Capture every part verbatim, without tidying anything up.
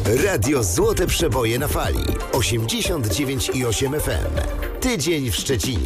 Radio Złote Przeboje na fali. osiemdziesiąt dziewięć i osiem F M. Tydzień w Szczecinie.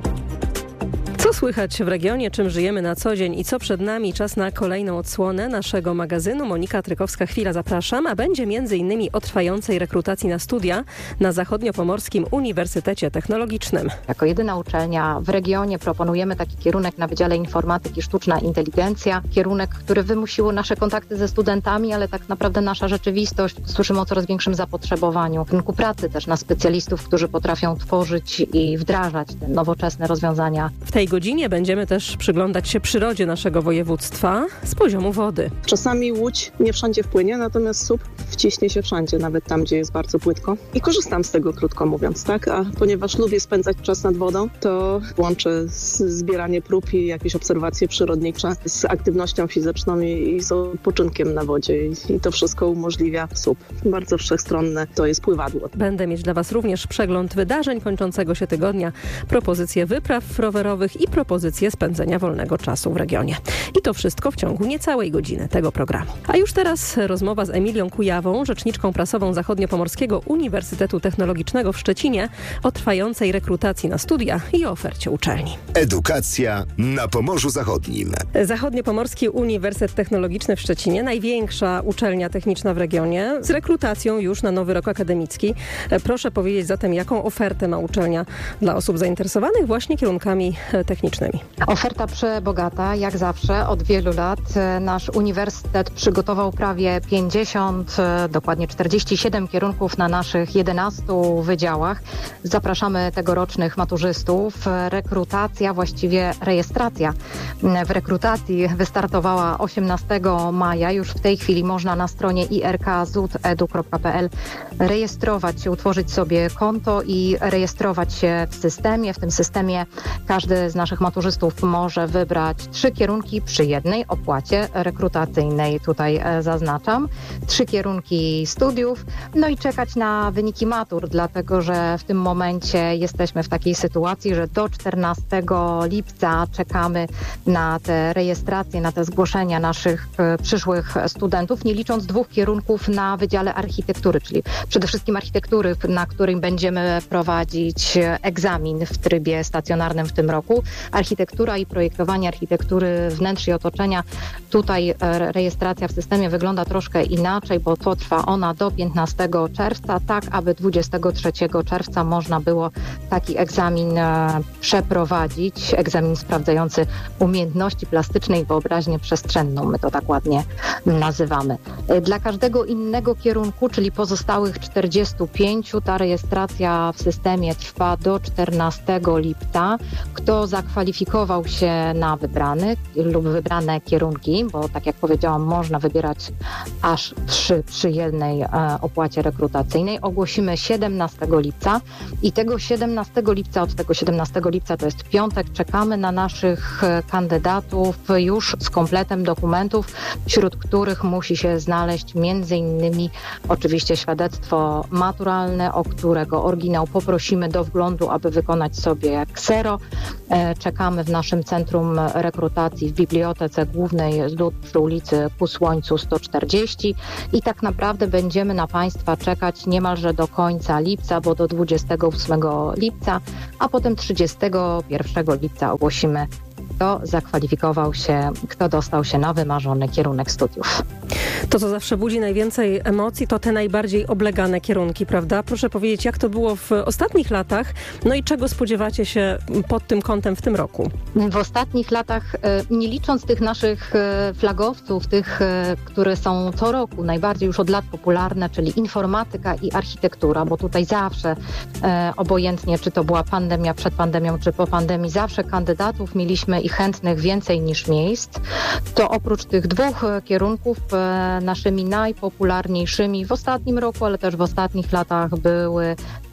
Co słychać w regionie, czym żyjemy na co dzień i co przed nami? Czas na kolejną odsłonę naszego magazynu. Monika Trykowska-Chwila, zapraszam, a będzie między innymi o trwającej rekrutacji na studia na Zachodniopomorskim Uniwersytecie Technologicznym. Jako jedyna uczelnia w regionie proponujemy taki kierunek na Wydziale Informatyki Sztuczna Inteligencja. Kierunek, który wymusiło nasze kontakty ze studentami, ale tak naprawdę nasza rzeczywistość. Słyszymy o coraz większym zapotrzebowaniu rynku pracy też na specjalistów, którzy potrafią tworzyć i wdrażać te nowoczesne rozwiązania. W tej godzinie będziemy też przyglądać się przyrodzie naszego województwa z poziomu wody. Czasami łódź nie wszędzie wpłynie, natomiast S U P wciśnie się wszędzie, nawet tam, gdzie jest bardzo płytko. I korzystam z tego, krótko mówiąc, tak? A ponieważ lubię spędzać czas nad wodą, to łączę zbieranie prób i jakieś obserwacje przyrodnicze z aktywnością fizyczną i, i z odpoczynkiem na wodzie. I, I to wszystko umożliwia S U P. Bardzo wszechstronne to jest pływadło. Będę mieć dla Was również przegląd wydarzeń kończącego się tygodnia, propozycje wypraw rowerowych i propozycje spędzenia wolnego czasu w regionie. I to wszystko w ciągu niecałej godziny tego programu. A już teraz rozmowa z Emilią Kujawą, rzeczniczką prasową Zachodniopomorskiego Uniwersytetu Technologicznego w Szczecinie o trwającej rekrutacji na studia i o ofercie uczelni. Edukacja na Pomorzu Zachodnim. Zachodniopomorski Uniwersytet Technologiczny w Szczecinie, największa uczelnia techniczna w regionie, z rekrutacją już na nowy rok akademicki. Proszę powiedzieć zatem, jaką ofertę ma uczelnia dla osób zainteresowanych właśnie kierunkami technicznymi. Oferta przebogata, jak zawsze, od wielu lat. Nasz uniwersytet przygotował prawie pięćdziesiąt, dokładnie czterdzieści siedem kierunków na naszych jedenastu wydziałach. Zapraszamy tegorocznych maturzystów. Rekrutacja, właściwie rejestracja w rekrutacji wystartowała osiemnastego maja. Już w tej chwili można na stronie i r k zut kropka e d u kropka p l rejestrować się, utworzyć sobie konto i rejestrować się w systemie. W tym systemie każdy z naszych maturzystów może wybrać trzy kierunki przy jednej opłacie rekrutacyjnej. Tutaj zaznaczam. Trzy kierunki studiów. No i czekać na wyniki matur, dlatego że w tym momencie jesteśmy w takiej sytuacji, że do czternastego lipca czekamy na te rejestracje, na te zgłoszenia naszych przyszłych studentów, nie licząc dwóch kierunków na Wydziale Architektury, czyli przede wszystkim architektury, na którym będziemy prowadzić egzamin w trybie stacjonarnym w tym roku. Architektura i projektowanie architektury wnętrz i otoczenia. Tutaj rejestracja w systemie wygląda troszkę inaczej, bo potrwa ona do piętnastego czerwca, tak aby dwudziestego trzeciego czerwca można było taki egzamin przeprowadzić. Egzamin sprawdzający umiejętności plastyczne i wyobraźnię przestrzenną, my to tak ładnie nazywamy. Dla każdego innego kierunku, czyli pozostałych czterdziestu pięciu, ta rejestracja w systemie trwa do czternastego lipca. Kto zakwalifikował się na wybrany lub wybrane kierunki, bo tak jak powiedziałam, można wybierać aż trzy przy jednej e, opłacie rekrutacyjnej, ogłosimy siedemnastego lipca i tego siedemnastego lipca, od tego siedemnastego lipca, to jest piątek, czekamy na naszych kandydatów już z kompletem dokumentów, wśród których musi się znaleźć między innymi oczywiście świadectwo maturalne, o którego oryginał poprosimy do wglądu, aby wykonać sobie ksero. Czekamy w naszym centrum rekrutacji w Bibliotece Głównej przy ulicy Ku Słońcu sto czterdzieści i tak naprawdę będziemy na Państwa czekać niemalże do końca lipca, bo do dwudziestego ósmego lipca, a potem trzydziestego pierwszego lipca ogłosimy, kto zakwalifikował się, kto dostał się na wymarzony kierunek studiów. To, co zawsze budzi najwięcej emocji, to te najbardziej oblegane kierunki, prawda? Proszę powiedzieć, jak to było w ostatnich latach, no i czego spodziewacie się pod tym kątem w tym roku? W ostatnich latach, nie licząc tych naszych flagowców, tych, które są co roku najbardziej już od lat popularne, czyli informatyka i architektura, bo tutaj zawsze, obojętnie czy to była pandemia, przed pandemią, czy po pandemii, zawsze kandydatów mieliśmy i chętnych więcej niż miejsc, to oprócz tych dwóch kierunków naszymi najpopularniejszymi w ostatnim roku, ale też w ostatnich latach były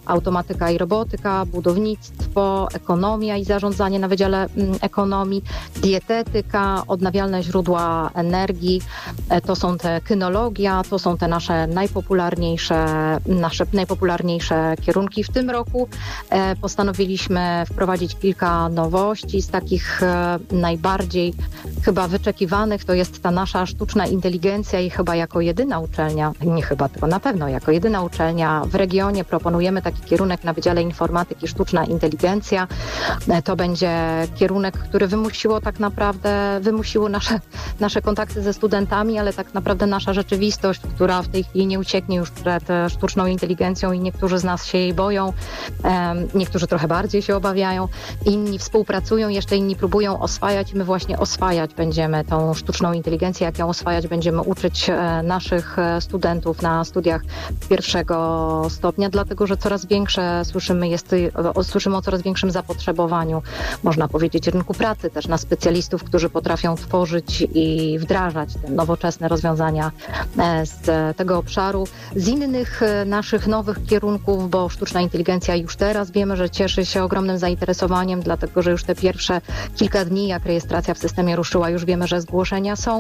automatyka i robotyka, budownictwo, ekonomia i zarządzanie na Wydziale Ekonomii, dietetyka, odnawialne źródła energii, to są te kynologia, to są te nasze najpopularniejsze, nasze najpopularniejsze kierunki. W tym roku postanowiliśmy wprowadzić kilka nowości. Z takich najbardziej chyba wyczekiwanych to jest ta nasza sztuczna inteligencja i chyba jako jedyna uczelnia, nie chyba, tylko na pewno jako jedyna uczelnia w regionie proponujemy taki kierunek na Wydziale Informatyki Sztuczna Inteligencja. To będzie kierunek, który wymusiło tak naprawdę, wymusiło nasze, nasze kontakty ze studentami, ale tak naprawdę nasza rzeczywistość, która w tej chwili nie ucieknie już przed sztuczną inteligencją i niektórzy z nas się jej boją, niektórzy trochę bardziej się obawiają, inni współpracują, jeszcze inni próbują oswajać i my właśnie oswajać będziemy tą sztuczną inteligencję. Jak ją oswajać, będziemy uczyć naszych studentów na studiach pierwszego stopnia, dlatego że coraz większe słyszymy, jest, słyszymy o coraz większym zapotrzebowaniu, można powiedzieć, rynku pracy też na specjalistów, którzy potrafią tworzyć i wdrażać te nowoczesne rozwiązania z tego obszaru. Z innych naszych nowych kierunków, bo sztuczna inteligencja już teraz wiemy, że cieszy się ogromnym zainteresowaniem, dlatego że już te pierwsze kilka dni, jak rejestracja w systemie ruszyła, już wiemy, że zgłoszenia są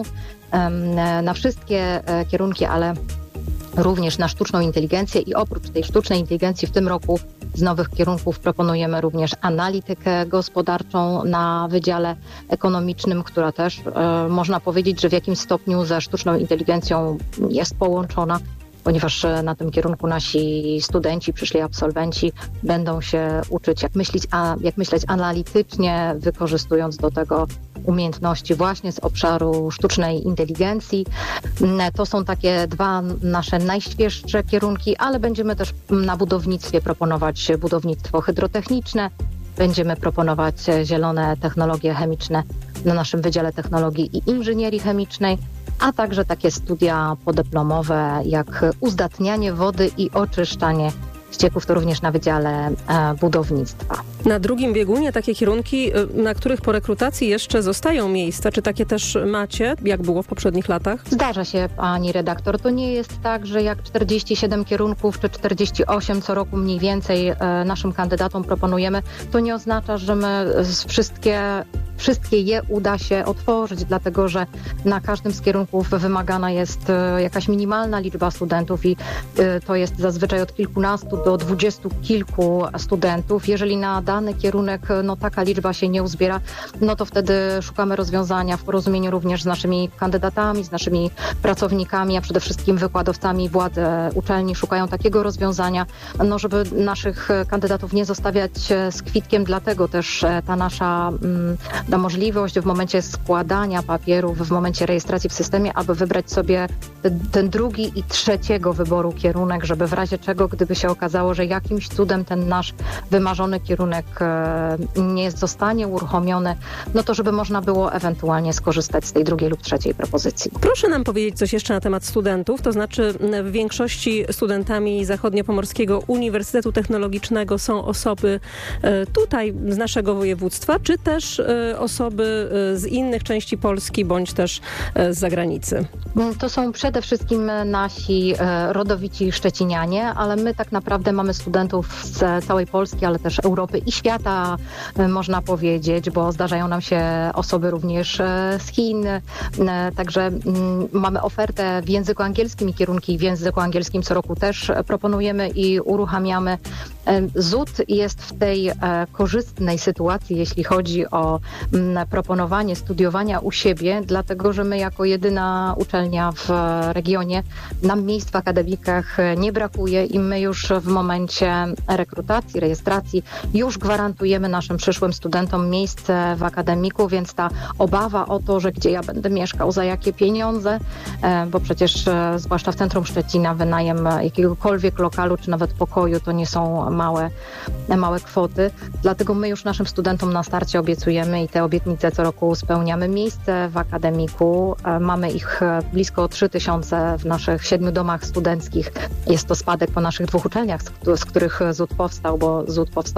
na wszystkie kierunki, ale również na sztuczną inteligencję i oprócz tej sztucznej inteligencji w tym roku z nowych kierunków proponujemy również analitykę gospodarczą na Wydziale Ekonomicznym, która też e, można powiedzieć, że w jakimś stopniu ze sztuczną inteligencją jest połączona, ponieważ na tym kierunku nasi studenci, przyszli absolwenci będą się uczyć, jak myśleć, a, jak myśleć analitycznie, wykorzystując do tego umiejętności właśnie z obszaru sztucznej inteligencji. To są takie dwa nasze najświeższe kierunki, ale będziemy też na budownictwie proponować budownictwo hydrotechniczne, będziemy proponować zielone technologie chemiczne na naszym Wydziale Technologii i Inżynierii Chemicznej, a także takie studia podyplomowe jak uzdatnianie wody i oczyszczanie ścieków, to również na Wydziale e, Budownictwa. Na drugim biegunie takie kierunki, na których po rekrutacji jeszcze zostają miejsca. Czy takie też macie, jak było w poprzednich latach? Zdarza się, pani redaktor. To nie jest tak, że jak czterdzieści siedem kierunków czy czterdzieści osiem co roku mniej więcej e, naszym kandydatom proponujemy, to nie oznacza, że my wszystkie Wszystkie je uda się otworzyć, dlatego że na każdym z kierunków wymagana jest jakaś minimalna liczba studentów i to jest zazwyczaj od kilkunastu do dwudziestu kilku studentów. Jeżeli na dany kierunek no, taka liczba się nie uzbiera, no to wtedy szukamy rozwiązania w porozumieniu również z naszymi kandydatami, z naszymi pracownikami, a przede wszystkim wykładowcami. Władze uczelni szukają takiego rozwiązania, no, żeby naszych kandydatów nie zostawiać z kwitkiem, dlatego też ta nasza mm, da możliwość w momencie składania papierów, w momencie rejestracji w systemie, aby wybrać sobie ten, ten drugi i trzeciego wyboru kierunek, żeby w razie czego, gdyby się okazało, że jakimś cudem ten nasz wymarzony kierunek e, nie zostanie uruchomiony, no to żeby można było ewentualnie skorzystać z tej drugiej lub trzeciej propozycji. Proszę nam powiedzieć coś jeszcze na temat studentów, to znaczy w większości studentami Zachodniopomorskiego Uniwersytetu Technologicznego są osoby e, tutaj z naszego województwa, czy też e, osoby z innych części Polski, bądź też z zagranicy? To są przede wszystkim nasi rodowici szczecinianie, ale my tak naprawdę mamy studentów z całej Polski, ale też Europy i świata, można powiedzieć, bo zdarzają nam się osoby również z Chin. Także mamy ofertę w języku angielskim i kierunki w języku angielskim co roku też proponujemy i uruchamiamy. Z U T jest w tej korzystnej sytuacji, jeśli chodzi o proponowanie studiowania u siebie, dlatego że my jako jedyna uczelnia w regionie, nam miejsc w akademikach nie brakuje i my już w momencie rekrutacji, rejestracji już gwarantujemy naszym przyszłym studentom miejsce w akademiku, więc ta obawa o to, że gdzie ja będę mieszkał, za jakie pieniądze, bo przecież zwłaszcza w centrum Szczecina wynajem jakiegokolwiek lokalu czy nawet pokoju to nie są małe, małe kwoty, dlatego my już naszym studentom na starcie obiecujemy i te obietnice co roku spełniamy. Miejsce w akademiku, mamy ich blisko trzy tysiące w naszych siedmiu domach studenckich. Jest to spadek po naszych dwóch uczelniach, z których Z U T powstał, bo Z U T powstał, przypomnę,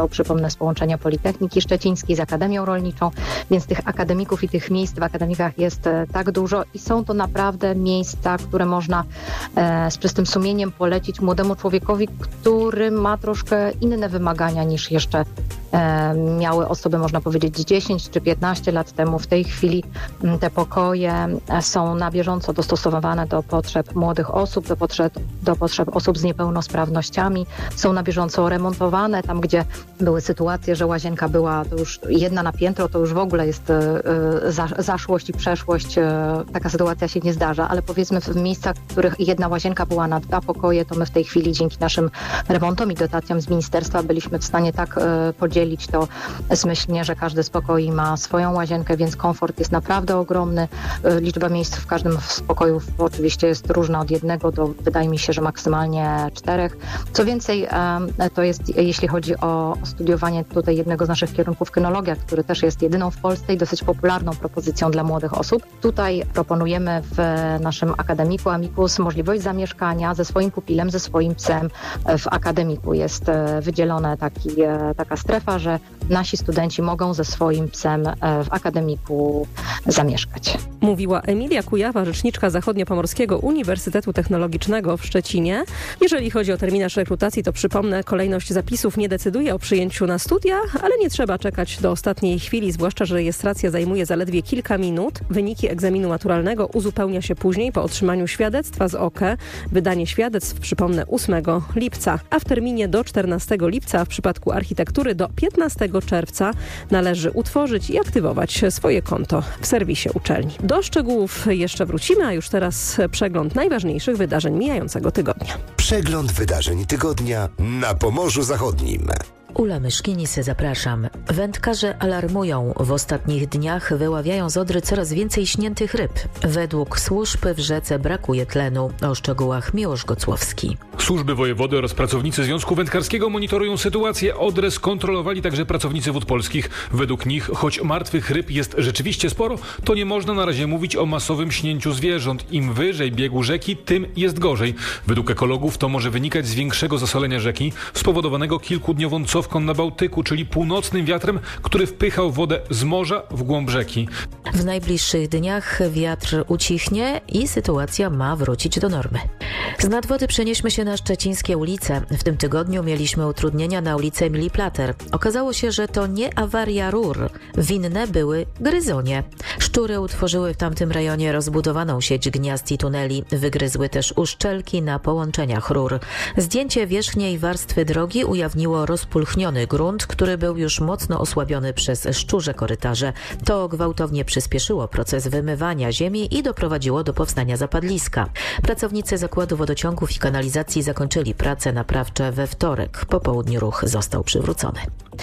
połączone z połączenia Politechniki Szczecińskiej z Akademią Rolniczą, więc tych akademików i tych miejsc w akademikach jest tak dużo i są to naprawdę miejsca, które można e, z czystym sumieniem polecić młodemu człowiekowi, który ma troszkę inne wymagania niż jeszcze e, miały osoby, można powiedzieć, dziesięć czy piętnaście lat temu. W tej chwili te pokoje są na bieżąco dostosowane do potrzeb młodych osób, do potrzeb, do potrzeb osób z niepełnosprawnościami. Są na bieżąco remontowane. Tam, gdzie były sytuacje, że łazienka była to już jedna na piętro, to już w ogóle jest y, za, zaszłość i przeszłość. Y, taka sytuacja się nie zdarza, ale powiedzmy w miejscach, w których jedna łazienka była na dwa pokoje, to my w tej chwili dzięki naszym remontom i dotacjom z ministerstwa byliśmy w stanie tak y, podzielić to zmyślnie, że każdy z pokoi ma swoją łazienkę, więc komfort jest naprawdę ogromny. Y, liczba miejsc w każdym z pokojów oczywiście jest różna od jednego do, wydaje mi się, że maksymalnie czterech. Co więcej, y, to jest, jeśli chodzi o studiowanie tutaj jednego z naszych kierunków, kynologia, który też jest jedyną w Polsce i dosyć popularną propozycją dla młodych osób. Tutaj proponujemy w naszym akademiku Amicus możliwość zamieszkania ze swoim pupilem, ze swoim psem w akademiku. Jest wydzielona taki, taka strefa, że nasi studenci mogą ze swoim psem w akademiku zamieszkać. Mówiła Emilia Kujawa, rzeczniczka Zachodniopomorskiego Uniwersytetu Technologicznego w Szczecinie. Jeżeli chodzi o terminarz rekrutacji, to przypomnę, kolejność zapisów nie decyduje o przyjęciu na studia, ale nie trzeba czekać do ostatniej chwili, zwłaszcza, że rejestracja zajmuje zaledwie kilka minut. Wyniki egzaminu maturalnego uzupełnia się później po otrzymaniu świadectwa z O K E. Wydanie świadectw, przypomnę, ósmego lipca, a w terminie do czternastego lipca, a w przypadku architektury do piętnastego czerwca należy utworzyć i aktywować swoje konto w serwisie uczelni. Do szczegółów jeszcze wrócimy, a już teraz przegląd najważniejszych wydarzeń mijającego tygodnia. Przegląd wydarzeń tygodnia na Pomorzu Zachodnim. Ula Myszkinis, zapraszam. Wędkarze alarmują. W ostatnich dniach wyławiają z Odry coraz więcej śniętych ryb. Według służb w rzece brakuje tlenu. O szczegółach Miłosz Gocłowski. Służby wojewody oraz pracownicy Związku Wędkarskiego monitorują sytuację. Odrę skontrolowali także pracownicy Wód Polskich. Według nich, choć martwych ryb jest rzeczywiście sporo, to nie można na razie mówić o masowym śnięciu zwierząt. Im wyżej biegu rzeki, tym jest gorzej. Według ekologów to może wynikać z większego zasolenia rzeki, spowodowanego kilkudniową cofką na Bałtyku, czyli północnym wiatrem, który wpychał wodę z morza w głąb rzeki. W najbliższych dniach wiatr ucichnie i sytuacja ma wrócić do normy. Z nadwody przenieśmy się na szczecińskie ulice. W tym tygodniu mieliśmy utrudnienia na ulicy Emilii Plater. Okazało się, że to nie awaria rur. Winne były gryzonie. Szczury utworzyły w tamtym rejonie rozbudowaną sieć gniazd i tuneli. Wygryzły też uszczelki na połączeniach rur. Zdjęcie wierzchniej warstwy drogi ujawniło rozpulchniony grunt, który był już mocno osłabiony przez szczurze korytarze. To gwałtownie przyspieszyło proces wymywania ziemi i doprowadziło do powstania zapadliska. Pracownicy Zakładu Wodociągów i Kanalizacji zakończyli prace naprawcze we wtorek. Po południu ruch został przywrócony.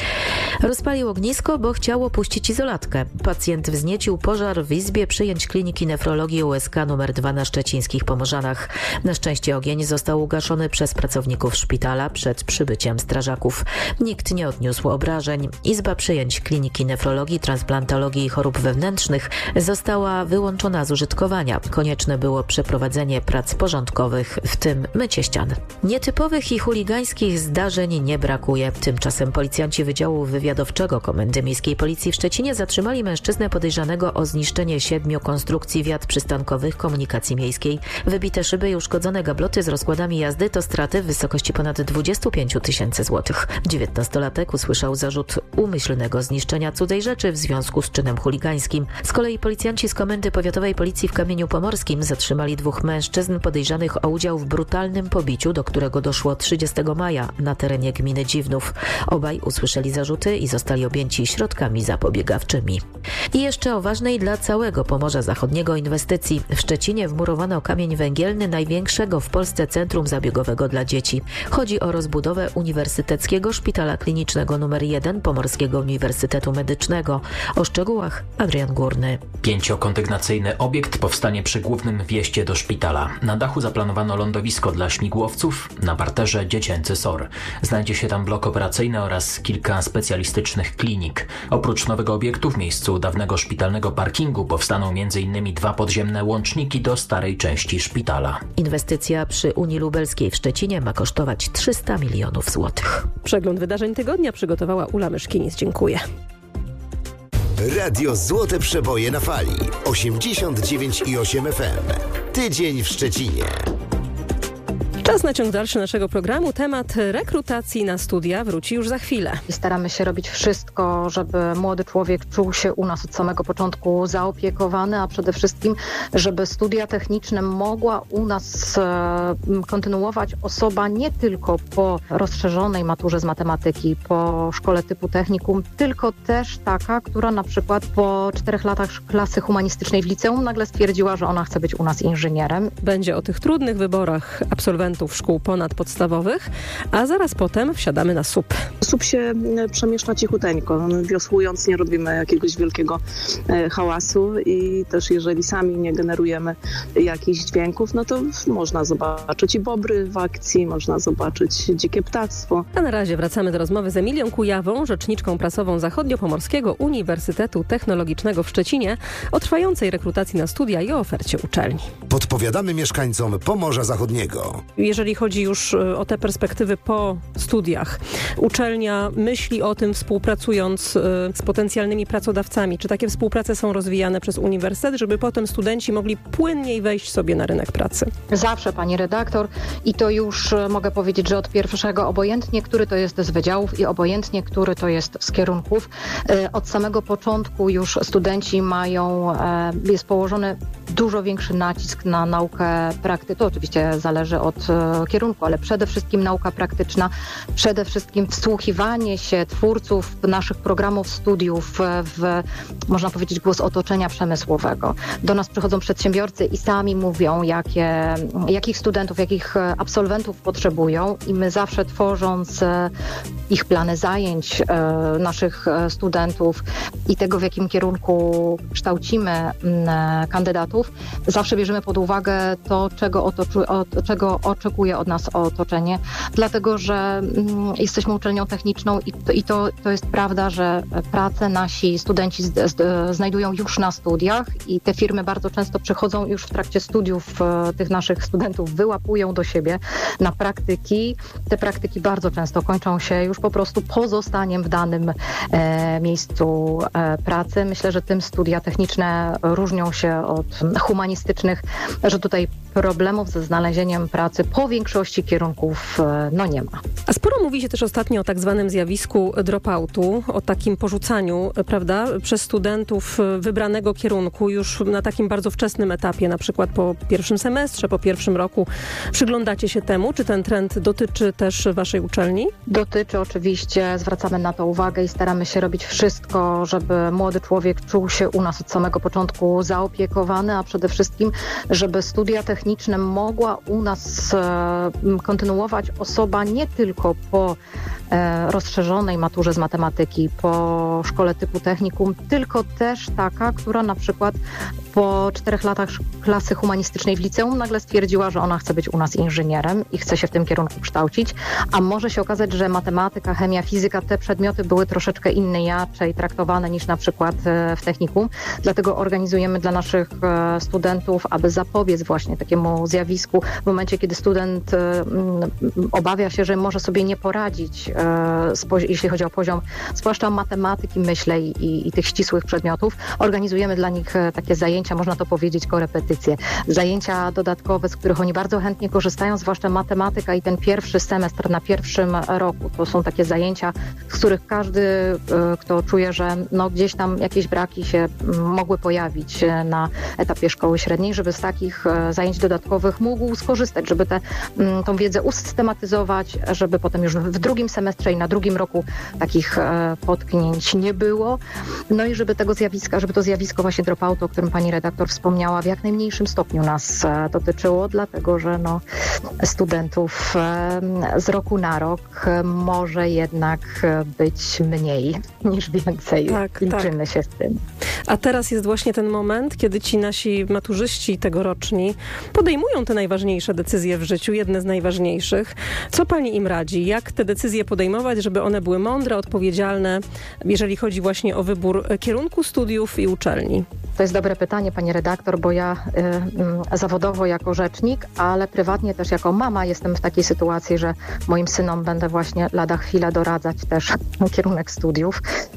Rozpalił ognisko, bo chciał opuścić izolatkę. Pacjent wzniecił pożar w izbie przyjęć Kliniki Nefrologii U S K numer dwa na szczecińskich Pomorzanach. Na szczęście ogień został ugaszony przez pracowników szpitala przed przybyciem strażaków. Nikt nie odniósł obrażeń. Izba przyjęć Kliniki Nefrologii, Transplantologii i Chorób Wewnętrznych została wyłączona z użytkowania. Konieczne było przeprowadzenie prac porządkowych, w tym mycie ścian. Nietypowych i chuligańskich zdarzeń nie brakuje. Tymczasem policjanci Wydziału Wywiadowczego Komendy Miejskiej Policji w Szczecinie zatrzymali mężczyznę podejrzanego o zniszczenie siedmiu konstrukcji wiat przystankowych komunikacji miejskiej. Wybite szyby i uszkodzone gabloty z rozkładami jazdy to straty w wysokości ponad dwadzieścia pięć tysięcy złotych. dziewiętnastolatek usłyszał zarzut umyślnego zniszczenia cudzej rzeczy w związku z czynem chuligańskim. Z kolei policjanci z Komendy Powiatowej Policji w Kamieniu Pomorskim zatrzymali dwóch mężczyzn podejrzanych o udział w brutalnym pobiciu, do którego doszło trzydziestego maja na terenie gminy Dziwnów. Obaj usłyszeli zarzuty i zostali objęci środkami zapobiegawczymi. I jeszcze o ważnej dla całego Pomorza Zachodniego inwestycji. W Szczecinie wmurowano kamień węgielny największego w Polsce centrum zabiegowego dla dzieci. Chodzi o rozbudowę Uniwersyteckiego Szpitala Klinicznego numer jeden Pomorskiego Uniwersytetu Medycznego. O szczegółach Adrian Górny. Pięciokondygnacyjny obiekt powstanie przy głównym wjeździe do szpitala. Na dachu zaplanowano lądowisko dla śmigłowców, na parterze dziecięcy S O R. Znajdzie się tam blok operacyjny oraz kilka kilka specjalistycznych klinik. Oprócz nowego obiektu w miejscu dawnego szpitalnego parkingu powstaną między innymi dwa podziemne łączniki do starej części szpitala. Inwestycja przy Unii Lubelskiej w Szczecinie ma kosztować trzysta milionów złotych. Przegląd wydarzeń tygodnia przygotowała Ula Myszkinis. Dziękuję. Radio Złote Przeboje na fali. osiemdziesiąt dziewięć i osiem F M. Tydzień w Szczecinie. Czas na ciąg dalszy naszego programu. Temat rekrutacji na studia wróci już za chwilę. Staramy się robić wszystko, żeby młody człowiek czuł się u nas od samego początku zaopiekowany, a przede wszystkim, żeby studia techniczne mogła u nas e, kontynuować osoba nie tylko po rozszerzonej maturze z matematyki, po szkole typu technikum, tylko też taka, która na przykład po czterech latach klasy humanistycznej w liceum nagle stwierdziła, że ona chce być u nas inżynierem. Będzie o tych trudnych wyborach absolwentów szkół ponadpodstawowych, a zaraz potem wsiadamy na S U P. S U P się przemieszcza cichuteńko. Wiosłując nie robimy jakiegoś wielkiego hałasu i też jeżeli sami nie generujemy jakichś dźwięków, no to można zobaczyć i bobry w akcji, można zobaczyć dzikie ptactwo. A na razie wracamy do rozmowy z Emilią Kujawą, rzeczniczką prasową Zachodniopomorskiego Uniwersytetu Technologicznego w Szczecinie, o trwającej rekrutacji na studia i o ofercie uczelni. Podpowiadamy mieszkańcom Pomorza Zachodniego. Jeżeli chodzi już o te perspektywy po studiach, uczelnia myśli o tym, współpracując z potencjalnymi pracodawcami. Czy takie współprace są rozwijane przez uniwersytet, żeby potem studenci mogli płynniej wejść sobie na rynek pracy? Zawsze, pani redaktor, i to już mogę powiedzieć, że od pierwszego, obojętnie który to jest z wydziałów i obojętnie który to jest z kierunków, od samego początku już studenci mają, jest położony dużo większy nacisk na naukę praktyczną. To oczywiście zależy od kierunku, ale przede wszystkim nauka praktyczna, przede wszystkim wsłuchiwanie się twórców naszych programów studiów w, można powiedzieć, głos otoczenia przemysłowego. Do nas przychodzą przedsiębiorcy i sami mówią, jakie, jakich studentów, jakich absolwentów potrzebują i my zawsze tworząc ich plany zajęć naszych studentów i tego, w jakim kierunku kształcimy kandydatów, zawsze bierzemy pod uwagę to, czego, otoczy, od, czego oczekuje od nas otoczenie, dlatego że mm, jesteśmy uczelnią techniczną i, to, i to, to jest prawda, że pracę nasi studenci z, z, znajdują już na studiach i te firmy bardzo często przychodzą już w trakcie studiów e, tych naszych studentów, wyłapują do siebie na praktyki. Te praktyki bardzo często kończą się już po prostu pozostaniem w danym e, miejscu e, pracy. Myślę, że tym studia techniczne różnią się od humanistycznych, że tutaj problemów ze znalezieniem pracy po większości kierunków no nie ma. A sporo mówi się też ostatnio o tak zwanym zjawisku dropoutu, o takim porzucaniu, prawda, przez studentów wybranego kierunku już na takim bardzo wczesnym etapie, na przykład po pierwszym semestrze, po pierwszym roku. Przyglądacie się temu? Czy ten trend dotyczy też waszej uczelni? Dotyczy oczywiście, zwracamy na to uwagę i staramy się robić wszystko, żeby młody człowiek czuł się u nas od samego początku zaopiekowany, a przede wszystkim, żeby studia techniczne mogła u nas e, kontynuować osoba nie tylko po e, rozszerzonej maturze z matematyki, po szkole typu technikum, tylko też taka, która na przykład po czterech latach klasy humanistycznej w liceum nagle stwierdziła, że ona chce być u nas inżynierem i chce się w tym kierunku kształcić, a może się okazać, że matematyka, chemia, fizyka, te przedmioty były troszeczkę inaczej traktowane niż na przykład w technikum. Dlatego organizujemy dla naszych studentów, aby zapobiec właśnie takiemu zjawisku w momencie, kiedy student obawia się, że może sobie nie poradzić, jeśli chodzi o poziom, zwłaszcza matematyki, myślę, i, i tych ścisłych przedmiotów. Organizujemy dla nich takie zajęcia, można to powiedzieć, korepetycje. Zajęcia dodatkowe, z których oni bardzo chętnie korzystają, zwłaszcza matematyka i ten pierwszy semestr na pierwszym roku. To są takie zajęcia, z których każdy, kto czuje, że no gdzieś tam jakieś braki się mogły pojawić na etapie szkoły średniej, żeby z takich zajęć dodatkowych mógł skorzystać, żeby tę tą wiedzę usystematyzować, żeby potem już w drugim semestrze i na drugim roku takich potknięć nie było. No i żeby tego zjawiska, żeby to zjawisko właśnie dropoutu, o którym pani redaktor wspomniała, w jak najmniejszym stopniu nas dotyczyło, dlatego że no, studentów z roku na rok może jednak być mniej niż więcej. Tak, Liczymy tak. się z tym. A teraz jest właśnie ten moment, kiedy ci nasi maturzyści tegoroczni podejmują te najważniejsze decyzje w życiu, jedne z najważniejszych. Co pani im radzi? Jak te decyzje podejmować, żeby one były mądre, odpowiedzialne, jeżeli chodzi właśnie o wybór kierunku studiów i uczelni? To jest dobre pytanie, pani redaktor, bo ja y, y, zawodowo jako rzecznik, ale prywatnie też jako mama jestem w takiej sytuacji, że moim synom będę właśnie lada chwila doradzać też kierunek studiów.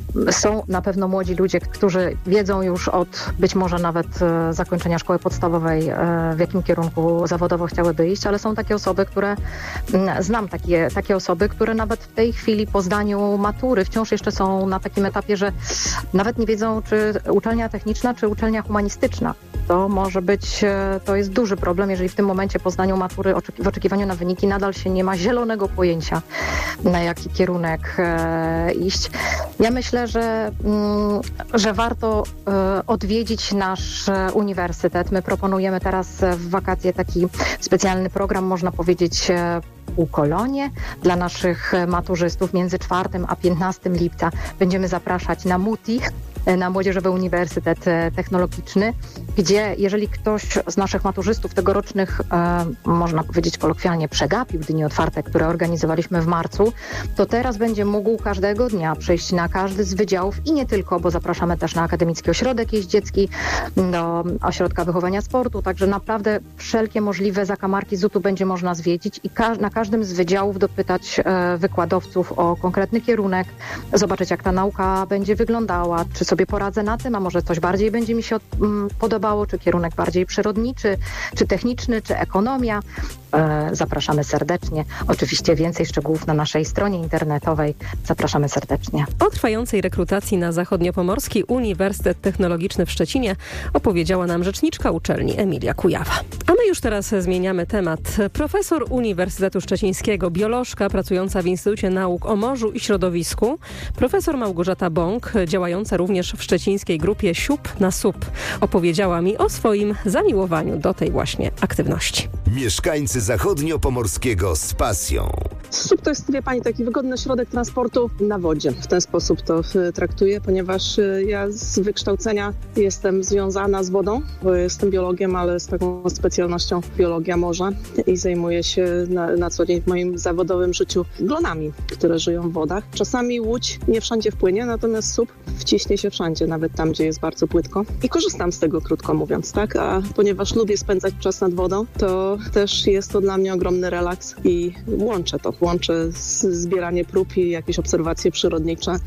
Są na pewno młodzi ludzie, którzy wiedzą już od być może nawet y, zakończenia szkoły podstawowej, y, w jakim kierunku zawodowo chciałyby iść, ale są takie osoby, które, y, znam takie, takie osoby, które nawet w tej chwili po zdaniu matury wciąż jeszcze są na takim etapie, że nawet nie wiedzą, czy uczelnia techniczna, czy uczelnia humanistyczna. To może być, to jest duży problem, jeżeli w tym momencie po zdaniu matury w oczekiwaniu na wyniki nadal się nie ma zielonego pojęcia, na jaki kierunek e, iść. Ja myślę, że, mm, że warto e, odwiedzić nasz uniwersytet. My proponujemy teraz w wakacje taki specjalny program, można powiedzieć, e, półkolonie dla naszych maturzystów między czwartym a piętnastym lipca. Będziemy zapraszać na M U T I, na Młodzieżowy Uniwersytet Technologiczny, gdzie jeżeli ktoś z naszych maturzystów tegorocznych, e, można powiedzieć kolokwialnie, przegapił dni otwarte, które organizowaliśmy w marcu, to teraz będzie mógł każdego dnia przejść na każdy z wydziałów i nie tylko, bo zapraszamy też na Akademicki Ośrodek Jeździecki, do Ośrodka Wychowania Sportu, także naprawdę wszelkie możliwe zakamarki Z U T-u będzie można zwiedzić i ka- na każdym z wydziałów dopytać e, wykładowców o konkretny kierunek, zobaczyć jak ta nauka będzie wyglądała, czy sobie poradzę na tym, a może coś bardziej będzie mi się od, m, podobało, czy kierunek bardziej przyrodniczy, czy techniczny, czy ekonomia. E, zapraszamy serdecznie. Oczywiście więcej szczegółów na naszej stronie internetowej. Zapraszamy serdecznie. O trwającej rekrutacji na Zachodniopomorski Uniwersytet Technologiczny w Szczecinie opowiedziała nam rzeczniczka uczelni Emilia Kujawa. A my już teraz zmieniamy temat. Profesor Uniwersytetu Szczecińskiego, biolożka pracująca w Instytucie Nauk o Morzu i Środowisku, profesor Małgorzata Bąk, działająca również w szczecińskiej grupie Siup na Sup, opowiedziała mi o swoim zamiłowaniu do tej właśnie aktywności. Mieszkańcy Zachodniopomorskiego z pasją. Sup to jest, wie pani, taki wygodny środek transportu na wodzie. W ten sposób to traktuję, ponieważ ja z wykształcenia jestem związana z wodą, bo jestem biologiem, ale z taką specjalnością biologia morza i zajmuję się na, na co dzień w moim zawodowym życiu glonami, które żyją w wodach. Czasami łódź nie wszędzie wpłynie, natomiast sup wciśnie się wszędzie, nawet tam, gdzie jest bardzo płytko. I korzystam z tego, krótko mówiąc, tak? A ponieważ lubię spędzać czas nad wodą, to też jest to dla mnie ogromny relaks i łączę to. Łączę zbieranie prób i jakieś obserwacje przyrodnicze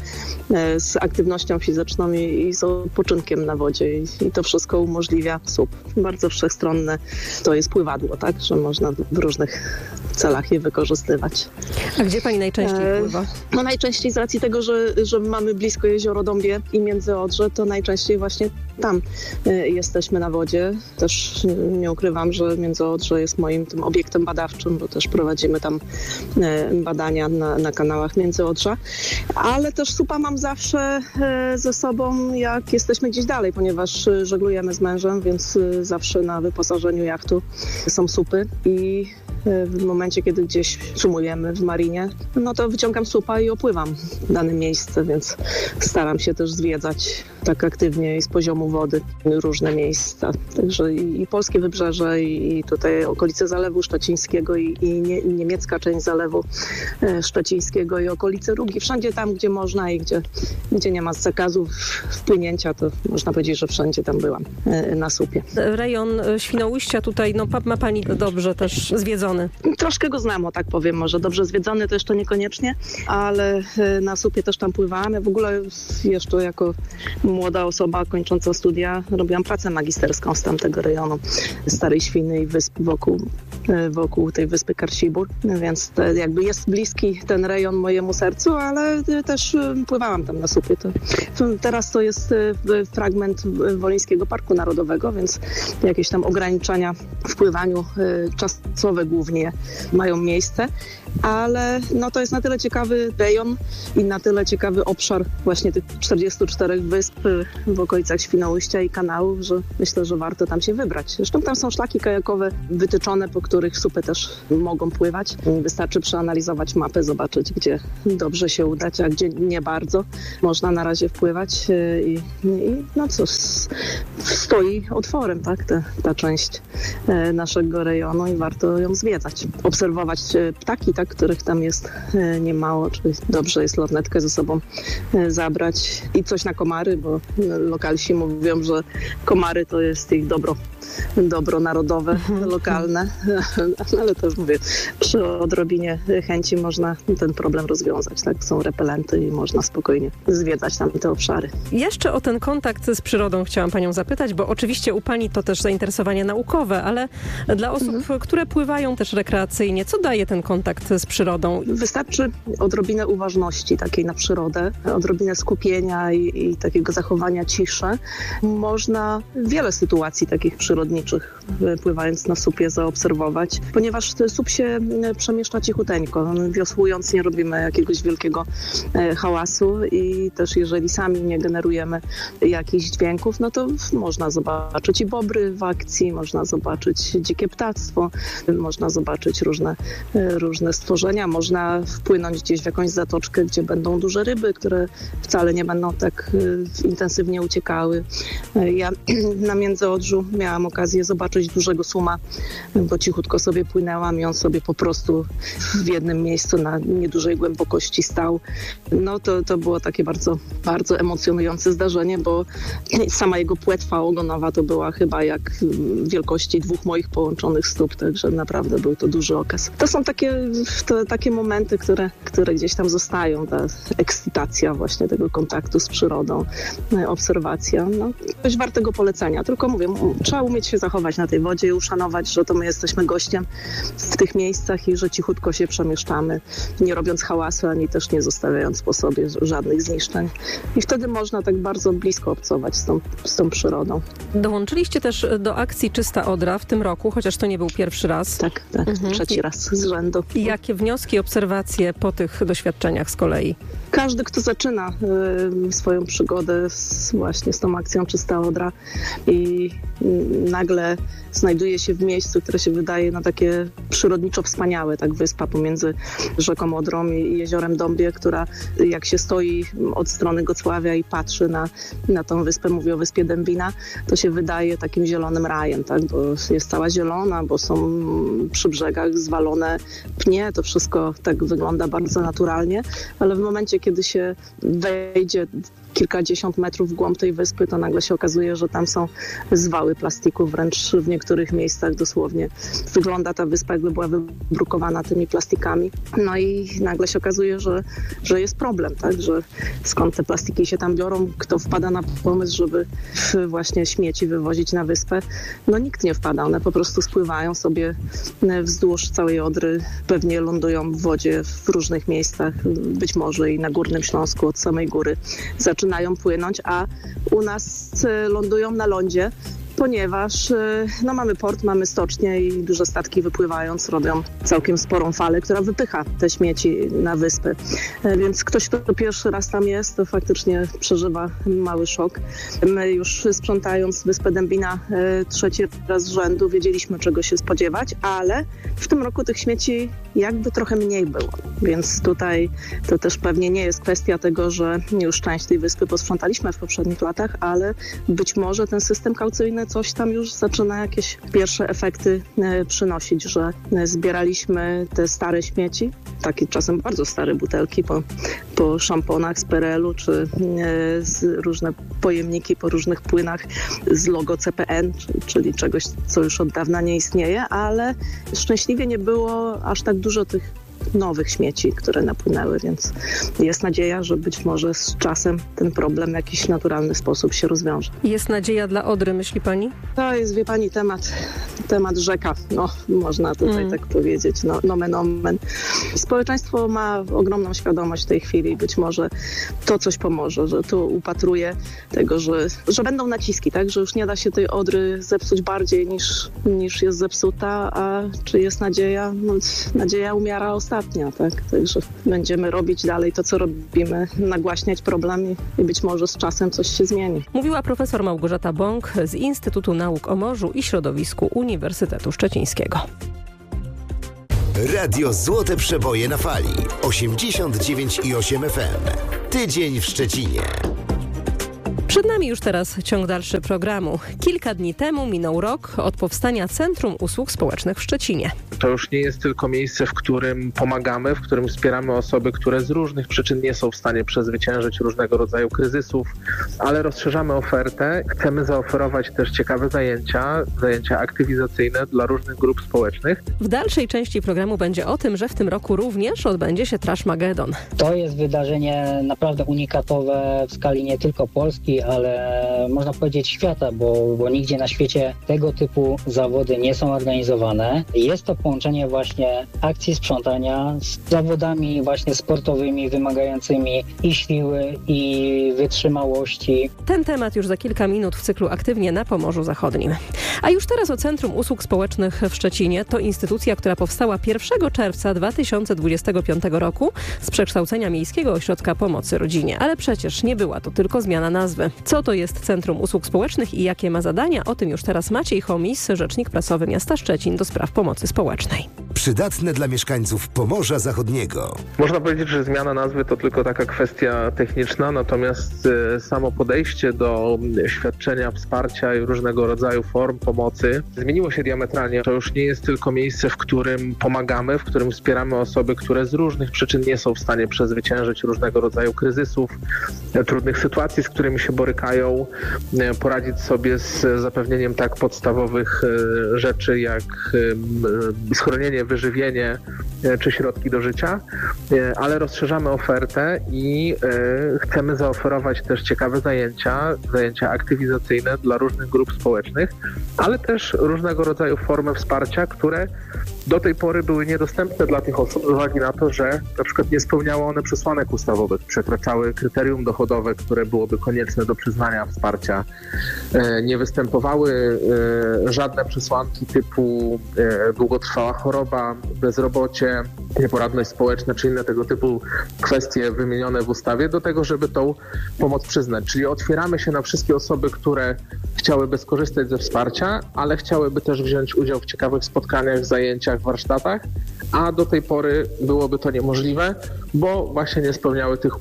z aktywnością fizyczną i, i z odpoczynkiem na wodzie. I, I to wszystko umożliwia sup. Bardzo wszechstronne to jest pływadło, tak? Że można w różnych celach je wykorzystywać. A gdzie pani najczęściej pływa? No najczęściej z racji tego, że, że mamy blisko jezioro Dąbie i Międzyodrze, to najczęściej właśnie tam y, jesteśmy na wodzie. Też nie ukrywam, że Międzyodrze jest moim tym obiektem badawczym, bo też prowadzimy tam y, badania na, na kanałach Międzyodrza. Ale też supa mam zawsze y, ze sobą, jak jesteśmy gdzieś dalej, ponieważ y, żeglujemy z mężem, więc y, zawsze na wyposażeniu jachtu są supy i w momencie, kiedy gdzieś sumujemy w marinie, no to wyciągam supa i opływam dane miejsce, więc staram się też zwiedzać tak aktywnie i z poziomu wody różne miejsca. Także i, i polskie wybrzeże, i, i tutaj okolice Zalewu Szczecińskiego, i, i, nie, i niemiecka część Zalewu e, Szczecińskiego, i okolice Rugi. Wszędzie tam, gdzie można i gdzie, gdzie nie ma zakazów wpłynięcia, to można powiedzieć, że wszędzie tam byłam e, na supie. Rejon Świnoujścia tutaj, no ma pani dobrze też zwiedzony. Troszkę go znam, o tak powiem, może dobrze zwiedzony to jeszcze niekoniecznie, ale na supie też tam pływałam. Ja w ogóle jeszcze jako młoda osoba kończąca studia robiłam pracę magisterską z tamtego rejonu Starej Świny i wysp wokół, wokół tej wyspy Karsibur, więc to jakby jest bliski ten rejon mojemu sercu, ale też pływałam tam na supie. To, to teraz to jest fragment Wolyńskiego Parku Narodowego, więc jakieś tam ograniczenia w pływaniu czasowe głównie mają miejsce, ale no to jest na tyle ciekawy rejon i na tyle ciekawy obszar właśnie tych czterdziestu czterech wysp w okolicach Świnoujścia i kanałów, że myślę, że warto tam się wybrać. Zresztą tam są szlaki kajakowe wytyczone, po których których supy też mogą pływać. Wystarczy przeanalizować mapę, zobaczyć, gdzie dobrze się udać, a gdzie nie bardzo można na razie wpływać i, i no co, stoi otworem, tak, ta, ta część naszego rejonu i warto ją zwiedzać. Obserwować ptaki, tak, których tam jest niemało, czyli dobrze jest lornetkę ze sobą zabrać i coś na komary, bo lokalsi mówią, że komary to jest ich dobro, dobro narodowe, lokalne, ale też mówię, przy odrobinie chęci można ten problem rozwiązać, tak, są repelenty i można spokojnie zwiedzać tam te obszary. Jeszcze o ten kontakt z przyrodą chciałam panią zapytać, bo oczywiście u pani to też zainteresowanie naukowe, ale dla osób, mhm. które pływają też rekreacyjnie, co daje ten kontakt z przyrodą? Wystarczy odrobinę uważności takiej na przyrodę, odrobinę skupienia i, i takiego zachowania ciszy. Można wiele sytuacji takich przyrodniczych pływając na supie zaobserwować, ponieważ sup się przemieszcza cichuteńko. Wiosłując nie robimy jakiegoś wielkiego hałasu i też jeżeli sami nie generujemy jakichś dźwięków, no to można zobaczyć i bobry w akcji, można zobaczyć dzikie ptactwo, można zobaczyć różne, różne stworzenia, można wpłynąć gdzieś w jakąś zatoczkę, gdzie będą duże ryby, które wcale nie będą tak intensywnie uciekały. Ja na Międzyodrzu miałam okazję zobaczyć dużego suma, bo cichutko sobie płynęłam i on sobie po prostu w jednym miejscu na niedużej głębokości stał. No to, to było takie bardzo, bardzo emocjonujące zdarzenie, bo sama jego płetwa ogonowa to była chyba jak wielkości dwóch moich połączonych stóp, także naprawdę był to duży okaz. To są takie, to, takie momenty, które, które gdzieś tam zostają, ta ekscytacja właśnie tego kontaktu z przyrodą, obserwacja. No, coś wartego polecenia, tylko mówię, trzeba umieć się zachować na tej wodzie i uszanować, że to my jesteśmy gościem w tych miejscach i że cichutko się przemieszczamy, nie robiąc hałasu, ani też nie zostawiając po sobie żadnych zniszczeń. I wtedy można tak bardzo blisko obcować z tą, z tą przyrodą. Dołączyliście też do akcji Czysta Odra w tym roku, chociaż to nie był pierwszy raz. Tak, tak, mhm. trzeci raz z rzędu. I jakie wnioski, obserwacje po tych doświadczeniach z kolei? Każdy, kto zaczyna y, swoją przygodę z, właśnie z tą akcją Czysta Odra i y, nagle znajduje się w miejscu, które się wydaje na takie przyrodniczo wspaniałe, tak wyspa pomiędzy rzeką Odrą i jeziorem Dąbie, która jak się stoi od strony Gocławia i patrzy na, na tą wyspę, mówię o wyspie Dębina, to się wydaje takim zielonym rajem, tak, bo jest cała zielona, bo są przy brzegach zwalone pnie, to wszystko tak wygląda bardzo naturalnie, ale w momencie, kiedy się wejdzie kilkadziesiąt metrów w głąb tej wyspy, to nagle się okazuje, że tam są zwały plastiku, wręcz w niektórych miejscach dosłownie wygląda ta wyspa, jakby była wybrukowana tymi plastikami. No i nagle się okazuje, że, że jest problem, tak, że skąd te plastiki się tam biorą, kto wpada na pomysł, żeby właśnie śmieci wywozić na wyspę. No nikt nie wpada, one po prostu spływają sobie wzdłuż całej Odry, pewnie lądują w wodzie w różnych miejscach, być może i na Górnym Śląsku od samej góry zaczynają płynąć, a u nas lądują na lądzie, ponieważ no, mamy port, mamy stocznię i duże statki wypływając robią całkiem sporą falę, która wypycha te śmieci na wyspy. Więc ktoś, kto pierwszy raz tam jest, to faktycznie przeżywa mały szok. My już sprzątając wyspę Dębina trzeci raz z rzędu wiedzieliśmy, czego się spodziewać, ale w tym roku tych śmieci jakby trochę mniej było. Więc tutaj to też pewnie nie jest kwestia tego, że już część tej wyspy posprzątaliśmy w poprzednich latach, ale być może ten system kaucyjny coś tam już zaczyna jakieś pierwsze efekty e, przynosić, że e, zbieraliśmy te stare śmieci, takie czasem bardzo stare butelki po, po szamponach z P R L u, czy e, z różne pojemniki po różnych płynach z logo C P N, czyli, czyli czegoś, co już od dawna nie istnieje, ale szczęśliwie nie było aż tak dużo tych nowych śmieci, które napłynęły, więc jest nadzieja, że być może z czasem ten problem w jakiś naturalny sposób się rozwiąże. Jest nadzieja dla Odry, myśli pani? To jest, wie pani, temat, temat rzeka, no można tutaj mm. tak powiedzieć, no, nomen omen. Społeczeństwo ma ogromną świadomość w tej chwili, być może to coś pomoże, że tu upatruje tego, że, że będą naciski, tak, że już nie da się tej Odry zepsuć bardziej niż, niż jest zepsuta, a czy jest nadzieja? No, nadzieja umiera ostatnia, tak? Także będziemy robić dalej to, co robimy, nagłaśniać problemy i być może z czasem coś się zmieni. Mówiła profesor Małgorzata Bąk z Instytutu Nauk o Morzu i Środowisku Uniwersytetu Szczecińskiego. Radio Złote Przeboje na fali. osiemdziesiąt dziewięć i osiem F M. Tydzień w Szczecinie. Przed nami już teraz ciąg dalszy programu. Kilka dni temu minął rok od powstania Centrum Usług Społecznych w Szczecinie. To już nie jest tylko miejsce, w którym pomagamy, w którym wspieramy osoby, które z różnych przyczyn nie są w stanie przezwyciężyć różnego rodzaju kryzysów, ale rozszerzamy ofertę. Chcemy zaoferować też ciekawe zajęcia, zajęcia aktywizacyjne dla różnych grup społecznych. W dalszej części programu będzie o tym, że w tym roku również odbędzie się Trashmagedon. To jest wydarzenie naprawdę unikatowe w skali nie tylko Polski, ale można powiedzieć świata, bo, bo nigdzie na świecie tego typu zawody nie są organizowane. Jest to połączenie właśnie akcji sprzątania z zawodami właśnie sportowymi, wymagającymi i siły, i wytrzymałości. Ten temat już za kilka minut w cyklu Aktywnie na Pomorzu Zachodnim. A już teraz o Centrum Usług Społecznych w Szczecinie. To instytucja, która powstała pierwszego czerwca dwa tysiące dwudziestego piątego roku z przekształcenia Miejskiego Ośrodka Pomocy Rodzinie. Ale przecież nie była to tylko zmiana nazwy. Co to jest Centrum Usług Społecznych i jakie ma zadania? O tym już teraz Maciej Chomis, rzecznik prasowy miasta Szczecin do spraw pomocy społecznej. Przydatne dla mieszkańców Pomorza Zachodniego. Można powiedzieć, że zmiana nazwy to tylko taka kwestia techniczna, natomiast samo podejście do świadczenia wsparcia i różnego rodzaju form pomocy zmieniło się diametralnie. To już nie jest tylko miejsce, w którym pomagamy, w którym wspieramy osoby, które z różnych przyczyn nie są w stanie przezwyciężyć różnego rodzaju kryzysów, trudnych sytuacji, z którymi się borykają, poradzić sobie z zapewnieniem tak podstawowych rzeczy jak schronienie, wyżywienie czy środki do życia, ale rozszerzamy ofertę i chcemy zaoferować też ciekawe zajęcia, zajęcia aktywizacyjne dla różnych grup społecznych, ale też różnego rodzaju formy wsparcia, które do tej pory były niedostępne dla tych osób z uwagi na to, że na przykład nie spełniały one przesłanek ustawowych, przekraczały kryterium dochodowe, które byłoby konieczne do przyznania wsparcia. Nie występowały żadne przesłanki typu długotrwała choroba, bezrobocie, nieporadność społeczna czy inne tego typu kwestie wymienione w ustawie do tego, żeby tą pomoc przyznać. Czyli otwieramy się na wszystkie osoby, które chciałyby skorzystać ze wsparcia, ale chciałyby też wziąć udział w ciekawych spotkaniach, zajęciach, warsztatach, a do tej pory byłoby to niemożliwe, bo właśnie nie spełniały tych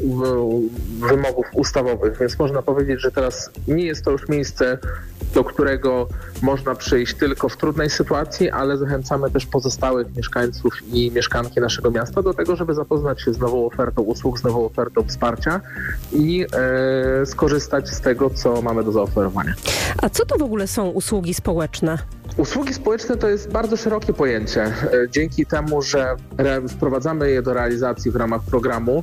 wymogów ustawowych. Więc można powiedzieć, że teraz nie jest to już miejsce, do którego można przyjść tylko w trudnej sytuacji, ale zachęcamy też pozostałych mieszkańców i mieszkanki naszego miasta do tego, żeby zapoznać się z nową ofertą usług, z nową ofertą wsparcia i e, skorzystać z tego, co mamy do zaoferowania. A co to w ogóle są usługi społeczne? Usługi społeczne to jest bardzo szerokie pojęcie. Dzięki temu, że wprowadzamy je do realizacji w ramach programu,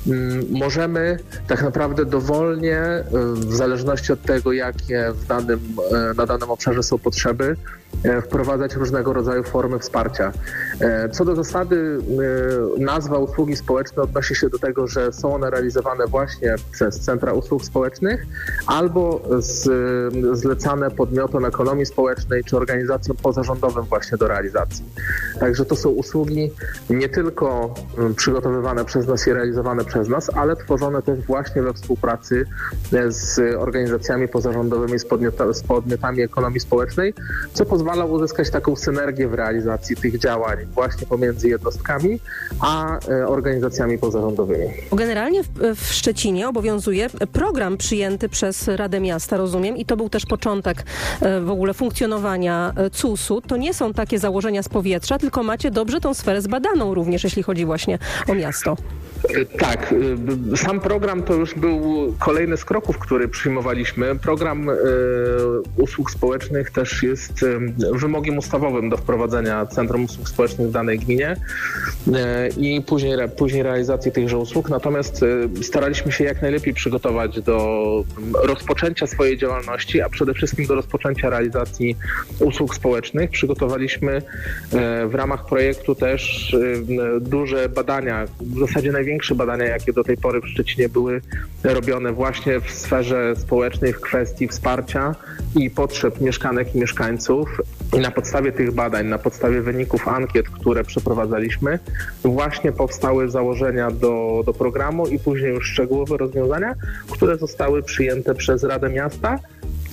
możemy tak naprawdę dowolnie, w zależności od tego, jakie w danym, na danym obszarze są potrzeby, wprowadzać różnego rodzaju formy wsparcia. Co do zasady, nazwa usługi społeczne odnosi się do tego, że są one realizowane właśnie przez Centra Usług Społecznych albo z, zlecane podmiotom ekonomii społecznej czy organizacjom pozarządowym właśnie do realizacji. Także to są usługi nie tylko przygotowywane przez nas i realizowane przez nas, ale tworzone też właśnie we współpracy z organizacjami pozarządowymi, z, podmiota, z podmiotami ekonomii społecznej, co pozwala uzyskać taką synergię w realizacji tych działań właśnie pomiędzy jednostkami a organizacjami pozarządowymi. Generalnie w, w Szczecinie obowiązuje program przyjęty przez Radę Miasta, rozumiem, i to był też początek w ogóle funkcjonowania C U S-u. To nie są takie założenia z powietrza, tylko macie dobrze tą sferę zbadaną również, jeśli chodzi właśnie o miasto. Tak, sam program to już był kolejny z kroków, który przyjmowaliśmy. Program y, usług społecznych też jest y, wymogiem ustawowym do wprowadzenia Centrum Usług Społecznych w danej gminie y, i później, re, później realizacji tychże usług. Natomiast y, staraliśmy się jak najlepiej przygotować do rozpoczęcia swojej działalności, a przede wszystkim do rozpoczęcia realizacji usług społecznych. Przygotowaliśmy y, w ramach projektu też y, duże badania, w zasadzie największe Większe badania, jakie do tej pory w Szczecinie były robione właśnie w sferze społecznej, w kwestii wsparcia i potrzeb mieszkanek i mieszkańców. I na podstawie tych badań, na podstawie wyników ankiet, które przeprowadzaliśmy, właśnie powstały założenia do, do programu i później już szczegółowe rozwiązania, które zostały przyjęte przez Radę Miasta,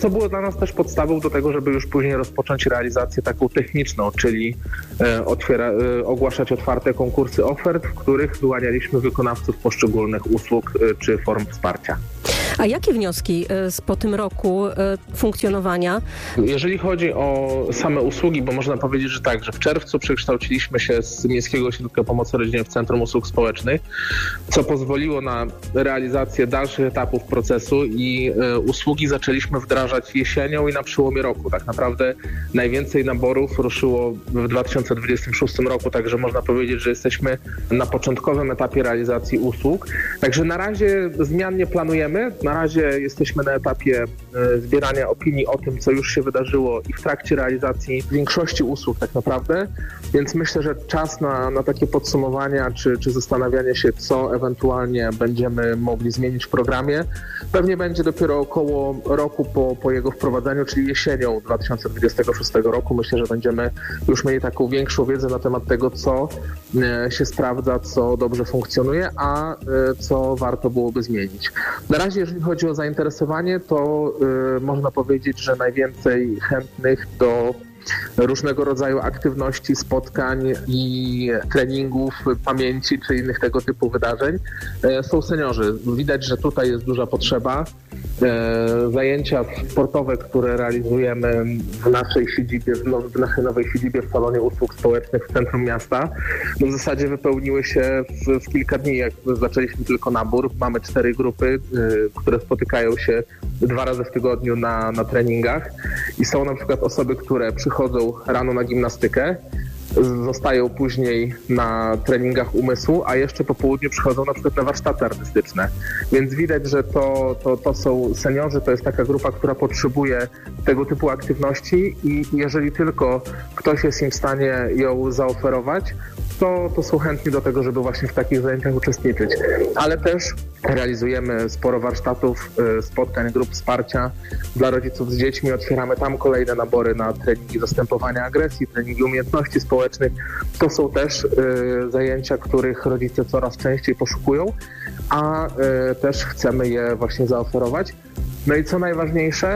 co było dla nas też podstawą do tego, żeby już później rozpocząć realizację taką techniczną, czyli e, otwiera, e, ogłaszać otwarte konkursy ofert, w których wyłanialiśmy wykonawców poszczególnych usług e, czy form wsparcia. A jakie wnioski z, po tym roku funkcjonowania? Jeżeli chodzi o same usługi, bo można powiedzieć, że tak, że w czerwcu przekształciliśmy się z Miejskiego Ośrodka Pomocy Rodzinie w Centrum Usług Społecznych, co pozwoliło na realizację dalszych etapów procesu i y, usługi zaczęliśmy wdrażać jesienią i na przełomie roku. Tak naprawdę najwięcej naborów ruszyło w dwa tysiące dwudziestym szóstym roku, także można powiedzieć, że jesteśmy na początkowym etapie realizacji usług. Także na razie zmian nie planujemy. Na razie jesteśmy na etapie e, zbierania opinii o tym, co już się wydarzyło i w trakcie realizacji większości usług tak naprawdę, więc myślę, że czas na, na takie podsumowania czy, czy zastanawianie się, co ewentualnie będziemy mogli zmienić w programie, pewnie będzie dopiero około roku po, po jego wprowadzeniu, czyli jesienią dwa tysiące dwudziestego szóstego roku. Myślę, że będziemy już mieli taką większą wiedzę na temat tego, co e, się sprawdza, co dobrze funkcjonuje, a e, co warto byłoby zmienić. Na razie, jeżeli chodzi o zainteresowanie, to y, można powiedzieć, że najwięcej chętnych do różnego rodzaju aktywności, spotkań i treningów, pamięci czy innych tego typu wydarzeń y, są seniorzy. Widać, że tutaj jest duża potrzeba. Y, zajęcia sportowe, które realizujemy w naszej siedzibie, w naszej nowej siedzibie w Salonie Usług Społecznych w centrum miasta, no w zasadzie wypełniły się w, w kilka dni, jak zaczęliśmy tylko nabór. Mamy cztery grupy, y, które spotykają się dwa razy w tygodniu na, na treningach i są na przykład osoby, które przychodzą rano na gimnastykę, zostają później na treningach umysłu, a jeszcze po południu przychodzą na przykład na warsztaty artystyczne. Więc widać, że to, to, to są seniorzy, to jest taka grupa, która potrzebuje tego typu aktywności i jeżeli tylko ktoś jest im w stanie ją zaoferować, to, to są chętni do tego, żeby właśnie w takich zajęciach uczestniczyć. Ale też realizujemy sporo warsztatów, spotkań, grup wsparcia dla rodziców z dziećmi. Otwieramy tam kolejne nabory na treningi zastępowania agresji, treningi umiejętności społecznych. To są też y, zajęcia, których rodzice coraz częściej poszukują, a y, też chcemy je właśnie zaoferować. No i co najważniejsze,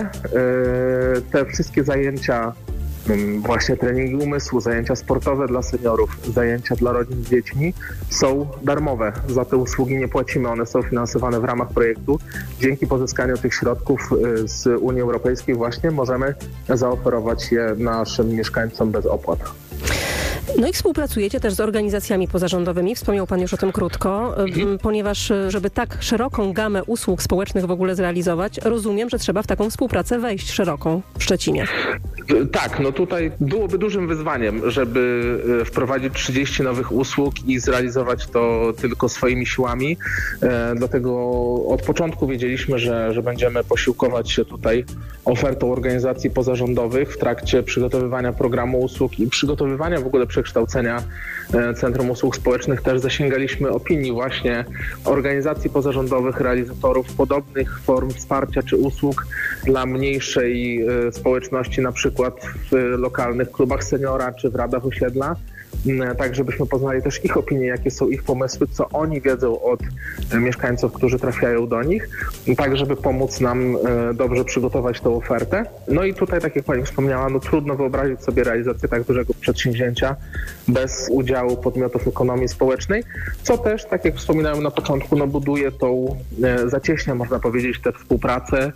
y, te wszystkie zajęcia, właśnie treningi umysłu, zajęcia sportowe dla seniorów, zajęcia dla rodzin z dziećmi są darmowe. Za te usługi nie płacimy, one są finansowane w ramach projektu. Dzięki pozyskaniu tych środków z Unii Europejskiej właśnie możemy zaoferować je naszym mieszkańcom bez opłat. No i współpracujecie też z organizacjami pozarządowymi, wspomniał Pan już o tym krótko, mhm. ponieważ żeby tak szeroką gamę usług społecznych w ogóle zrealizować, rozumiem, że trzeba w taką współpracę wejść szeroką w Szczecinie. Tak, no tutaj byłoby dużym wyzwaniem, żeby wprowadzić trzydzieści nowych usług i zrealizować to tylko swoimi siłami. E, dlatego od początku wiedzieliśmy, że, że będziemy posiłkować się tutaj ofertą organizacji pozarządowych w trakcie przygotowywania programu usług i przygotowywania w ogóle przekształcenia Centrum Usług Społecznych. Też zasięgaliśmy opinii właśnie organizacji pozarządowych, realizatorów podobnych form wsparcia czy usług dla mniejszej społeczności, na przykład w lokalnych klubach seniora czy w radach osiedla, tak żebyśmy poznali też ich opinie, jakie są ich pomysły, co oni wiedzą od mieszkańców, którzy trafiają do nich, tak żeby pomóc nam dobrze przygotować tę ofertę. No i tutaj, tak jak Pani wspomniała, no trudno wyobrazić sobie realizację tak dużego przedsięwzięcia bez udziału podmiotów ekonomii społecznej, co też, tak jak wspominałem na początku, no buduje tą, zacieśnia, można powiedzieć, tę współpracę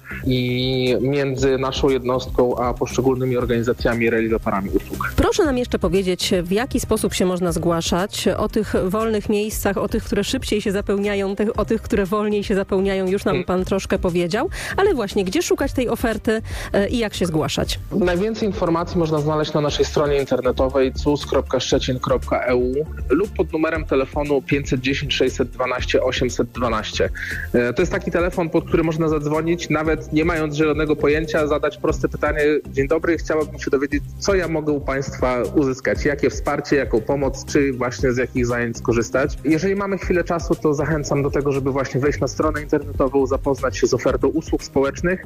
i między naszą jednostką a poszczególnymi organizacjami i realizatorami usług. Proszę nam jeszcze powiedzieć, w jaki sposób się można zgłaszać, o tych wolnych miejscach, o tych, które szybciej się zapełniają, o tych, które wolniej się zapełniają, już nam Pan troszkę powiedział, ale właśnie, gdzie szukać tej oferty i jak się zgłaszać? Najwięcej informacji można znaleźć na naszej stronie internetowej c u s kropka szczecin kropka e u lub pod numerem telefonu pięćset dziesięć sześćset dwanaście osiemset dwanaście. To jest taki telefon, pod który można zadzwonić, nawet nie mając zielonego pojęcia, zadać proste pytanie: dzień dobry, chciałabym się dowiedzieć, co ja mogę u Państwa uzyskać, jakie wsparcie, jaką pomoc, czy właśnie z jakich zajęć skorzystać. Jeżeli mamy chwilę czasu, to zachęcam do tego, żeby właśnie wejść na stronę internetową, zapoznać się z ofertą usług społecznych.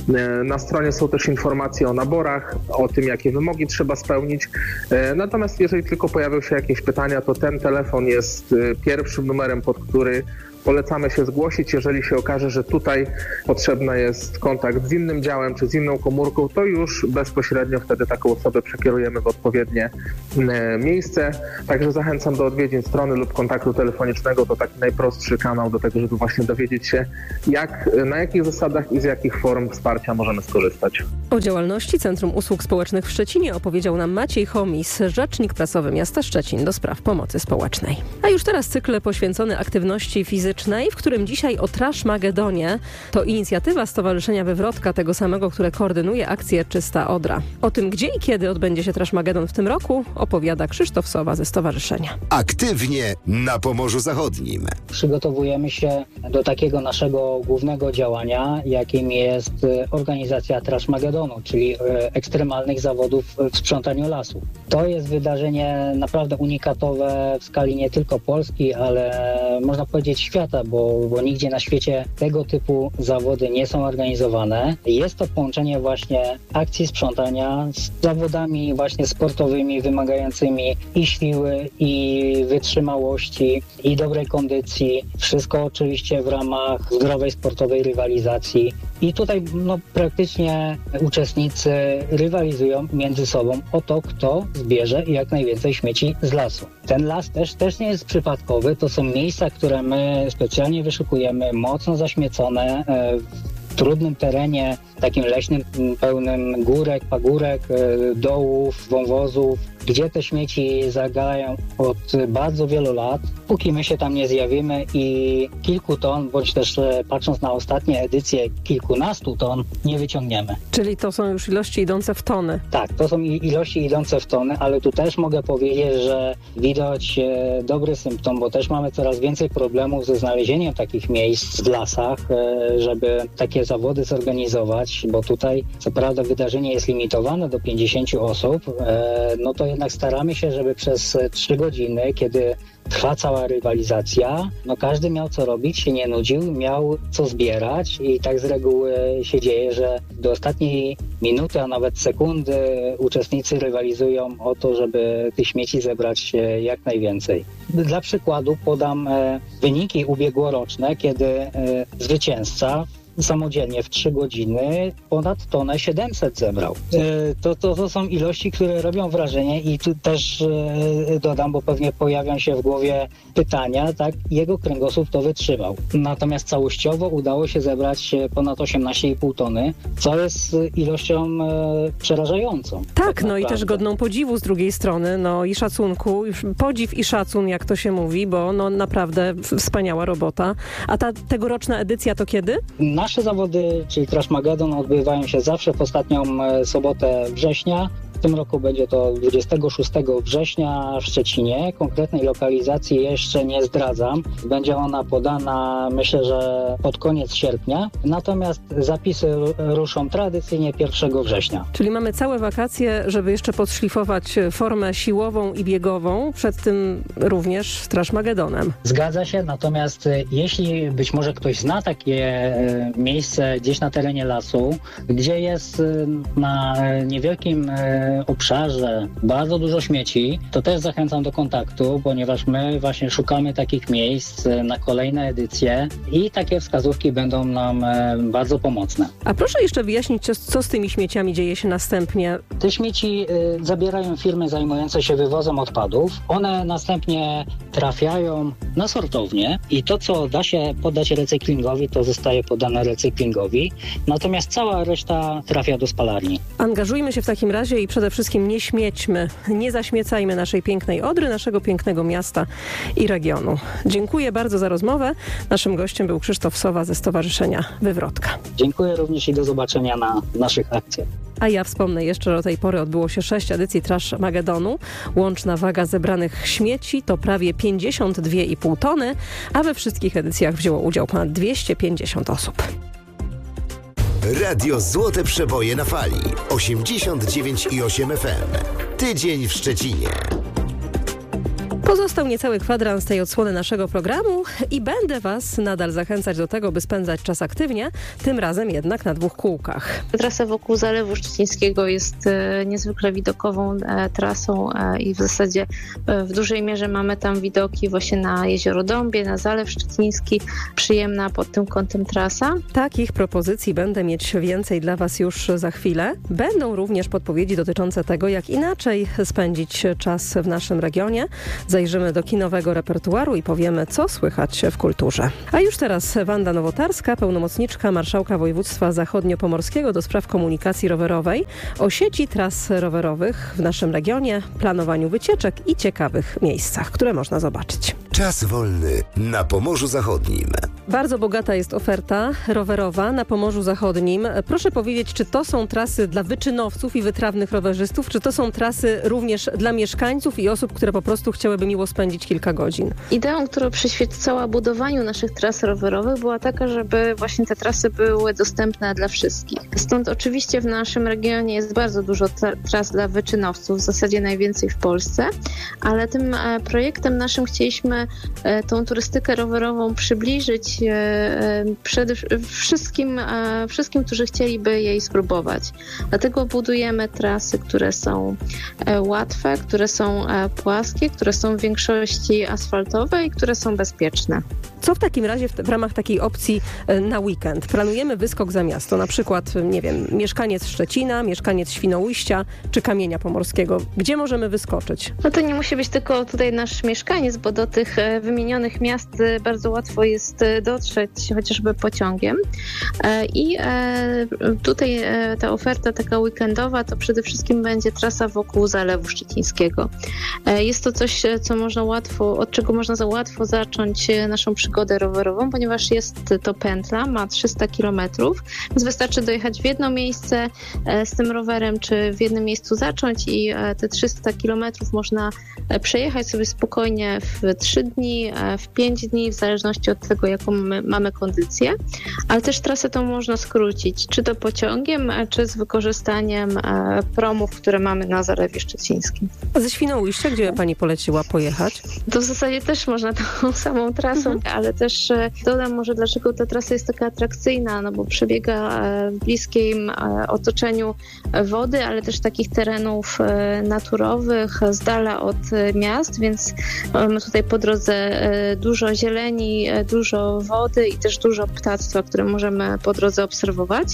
Na stronie są też informacje o naborach, o tym, jakie wymogi trzeba spełnić. Natomiast jeżeli tylko pojawią się jakieś pytania, to ten telefon jest pierwszym numerem, pod który polecamy się zgłosić. Jeżeli się okaże, że tutaj potrzebny jest kontakt z innym działem czy z inną komórką, to już bezpośrednio wtedy taką osobę przekierujemy w odpowiednie miejsce. Także zachęcam do odwiedzin strony lub kontaktu telefonicznego. To taki najprostszy kanał do tego, żeby właśnie dowiedzieć się, jak, na jakich zasadach i z jakich form wsparcia możemy skorzystać. O działalności Centrum Usług Społecznych w Szczecinie opowiedział nam Maciej Chomis, rzecznik prasowy miasta Szczecin do spraw pomocy społecznej. A już teraz cykl poświęcony aktywności fizycznej, w którym dzisiaj o Trashmagedonie. To inicjatywa Stowarzyszenia Wywrotka, tego samego, które koordynuje akcję Czysta Odra. O tym, gdzie i kiedy odbędzie się Trashmagedon w tym roku, opowiada Krzysztof Sowa ze stowarzyszenia. Aktywnie na Pomorzu Zachodnim. Przygotowujemy się do takiego naszego głównego działania, jakim jest organizacja Trashmagedonu, czyli ekstremalnych zawodów w sprzątaniu lasu. To jest wydarzenie naprawdę unikatowe w skali nie tylko Polski, ale można powiedzieć świata, bo, bo nigdzie na świecie tego typu zawody nie są organizowane. Jest to połączenie właśnie akcji sprzątania z zawodami właśnie sportowymi, wymagającymi i siły, i wytrzymałości, i dobrej kondycji. Wszystko oczywiście w ramach zdrowej sportowej rywalizacji. I tutaj no, praktycznie uczestnicy rywalizują między sobą o to, kto zbierze jak najwięcej śmieci z lasu. Ten las też, też nie jest przypadkowy. To są miejsca, które my specjalnie wyszukujemy, mocno zaśmiecone, w trudnym terenie, takim leśnym, pełnym górek, pagórek, dołów, wąwozów, gdzie te śmieci zagają od bardzo wielu lat, póki my się tam nie zjawimy i kilku ton, bądź też patrząc na ostatnie edycje, kilkunastu ton nie wyciągniemy. Czyli to są już ilości idące w tony. Tak, to są ilości idące w tony, ale tu też mogę powiedzieć, że widać dobry symptom, bo też mamy coraz więcej problemów ze znalezieniem takich miejsc w lasach, żeby takie zawody zorganizować, bo tutaj co prawda wydarzenie jest limitowane do pięćdziesięciu osób, no to jednak staramy się, żeby przez trzy godziny, kiedy trwa cała rywalizacja, no każdy miał co robić, się nie nudził, miał co zbierać i tak z reguły się dzieje, że do ostatniej minuty, a nawet sekundy uczestnicy rywalizują o to, żeby tych śmieci zebrać jak najwięcej. Dla przykładu podam wyniki ubiegłoroczne, kiedy zwycięzca samodzielnie w trzy godziny ponad tonę siedemset zebrał. To, to, to są ilości, które robią wrażenie i tu też dodam, bo pewnie pojawią się w głowie pytania, tak, jego kręgosłup to wytrzymał. Natomiast całościowo udało się zebrać ponad osiemnaście i pół tony, co jest ilością przerażającą. Tak, tak no i też godną podziwu z drugiej strony, no i szacunku, podziw i szacun, jak to się mówi, bo no naprawdę wspaniała robota. A ta tegoroczna edycja to kiedy? Nasze zawody, czyli Trashmagedon, odbywają się zawsze w ostatnią sobotę września. W tym roku będzie to dwudziestego szóstego września w Szczecinie. Konkretnej lokalizacji jeszcze nie zdradzam. Będzie ona podana, myślę, że pod koniec sierpnia. Natomiast zapisy ruszą tradycyjnie pierwszego września. Czyli mamy całe wakacje, żeby jeszcze podszlifować formę siłową i biegową. Przed tym również z Trashmagedonem. Zgadza się, natomiast jeśli być może ktoś zna takie miejsce gdzieś na terenie lasu, gdzie jest na niewielkim obszarze bardzo dużo śmieci, to też zachęcam do kontaktu, ponieważ my właśnie szukamy takich miejsc na kolejne edycje i takie wskazówki będą nam bardzo pomocne. A proszę jeszcze wyjaśnić, co z tymi śmieciami dzieje się następnie? Te śmieci zabierają firmy zajmujące się wywozem odpadów. One następnie trafiają na sortownię i to, co da się podać recyklingowi, to zostaje podane recyklingowi. Natomiast cała reszta trafia do spalarni. Angażujmy się w takim razie i przede wszystkim nie śmiećmy, nie zaśmiecajmy naszej pięknej Odry, naszego pięknego miasta i regionu. Dziękuję bardzo za rozmowę. Naszym gościem był Krzysztof Sowa ze Stowarzyszenia Wywrotka. Dziękuję również i do zobaczenia na naszych akcjach. A ja wspomnę jeszcze, że do tej pory odbyło się sześć edycji Trashmagedonu. Łączna waga zebranych śmieci to prawie pięćdziesiąt dwie i pół tony, a we wszystkich edycjach wzięło udział ponad dwieście pięćdziesiąt osób. Radio Złote Przeboje na fali. osiemdziesiąt dziewięć i osiem F M. Tydzień w Szczecinie. Pozostał niecały kwadrans tej odsłony naszego programu i będę Was nadal zachęcać do tego, by spędzać czas aktywnie, tym razem jednak na dwóch kółkach. Trasa wokół Zalewu Szczecińskiego jest e, niezwykle widokową e, trasą e, i w zasadzie e, w dużej mierze mamy tam widoki właśnie na Jezioro Dąbie, na Zalew Szczeciński. Przyjemna pod tym kątem trasa. Takich propozycji będę mieć więcej dla Was już za chwilę. Będą również podpowiedzi dotyczące tego, jak inaczej spędzić czas w naszym regionie. Zajrzymy do kinowego repertuaru i powiemy, co słychać w kulturze. A już teraz Wanda Nowotarska, pełnomocniczka Marszałka Województwa Zachodniopomorskiego do spraw komunikacji rowerowej, o sieci tras rowerowych w naszym regionie, planowaniu wycieczek i ciekawych miejscach, które można zobaczyć. Czas wolny na Pomorzu Zachodnim. Bardzo bogata jest oferta rowerowa na Pomorzu Zachodnim. Proszę powiedzieć, czy to są trasy dla wyczynowców i wytrawnych rowerzystów, czy to są trasy również dla mieszkańców i osób, które po prostu chciałyby miło spędzić kilka godzin? Ideą, która przyświecała budowaniu naszych tras rowerowych, była taka, żeby właśnie te trasy były dostępne dla wszystkich. Stąd oczywiście w naszym regionie jest bardzo dużo tras dla wyczynowców, w zasadzie najwięcej w Polsce, ale tym projektem naszym chcieliśmy tą turystykę rowerową przybliżyć przede wszystkim, wszystkim, którzy chcieliby jej spróbować. Dlatego budujemy trasy, które są łatwe, które są płaskie, które są w większości asfaltowe i które są bezpieczne. Co w takim razie w, w ramach takiej opcji na weekend? Planujemy wyskok za miasto, na przykład, nie wiem, mieszkaniec Szczecina, mieszkaniec Świnoujścia czy Kamienia Pomorskiego. Gdzie możemy wyskoczyć? No to nie musi być tylko tutaj nasz mieszkaniec, bo do tych wymienionych miast bardzo łatwo jest dotrzeć chociażby pociągiem. I tutaj ta oferta taka weekendowa to przede wszystkim będzie trasa wokół Zalewu Szczecińskiego. Jest to coś, co można łatwo, od czego można za łatwo zacząć naszą przygodę rowerową, ponieważ jest to pętla, ma trzysta kilometrów, więc wystarczy dojechać w jedno miejsce z tym rowerem, czy w jednym miejscu zacząć i te trzysta kilometrów można przejechać sobie spokojnie w trzy dni, w pięć dni, w zależności od tego, jaką my mamy kondycję, ale też trasę tą można skrócić, czy to pociągiem, czy z wykorzystaniem promów, które mamy na Zalewie Szczecińskim. Ze Świnoujścia, gdzie Pani poleciła pojechać? To w zasadzie też można tą samą trasą, mhm. ale też dodam może, dlaczego ta trasa jest taka atrakcyjna, no bo przebiega w bliskim otoczeniu wody, ale też takich terenów naturowych, z dala od miast, więc mamy tutaj po drodze dużo zieleni, dużo wody i też dużo ptactwa, które możemy po drodze obserwować,